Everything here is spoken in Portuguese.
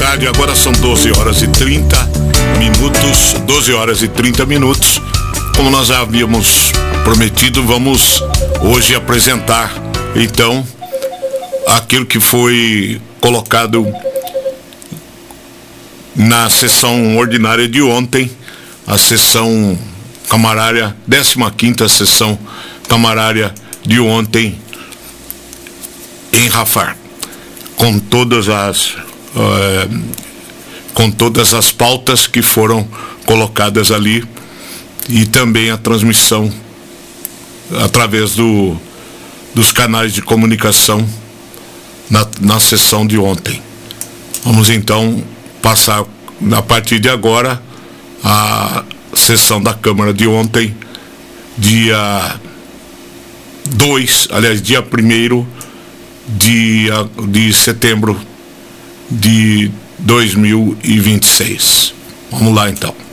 rádio. Agora são 12 horas e 30 minutos. 12 horas e 30 minutos. Como nós já havíamos prometido, vamos hoje apresentar, então, aquilo que foi colocado na sessão ordinária de ontem, a sessão camarária, 15ª sessão camarária de ontem em Rafar, com todas as pautas que foram colocadas ali e também a transmissão através dos canais de comunicação na sessão de ontem. Vamos então passar a partir de agora a sessão da Câmara de ontem, dia 1º de setembro de 2026. Vamos lá então.